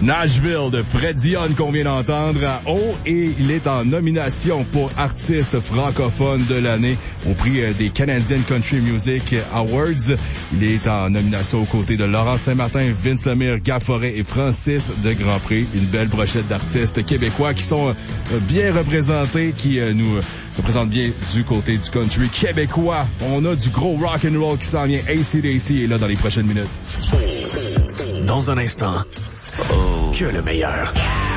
Nashville de Fred Dion qu'on vient d'entendre à haut et il est en nomination pour artiste francophone de l'année au prix des Canadian Country Music Awards. Il est en nomination aux côtés de Laurent Saint-Martin, Vince Lemire, Gab Forêt et Francis de Grandpré. Une belle brochette d'artistes québécois qui sont bien représentés, qui nous représentent bien du côté du country québécois. On a du gros rock and roll qui s'en vient. AC/DC est là dans les prochaines minutes. Dans un instant, que le meilleur.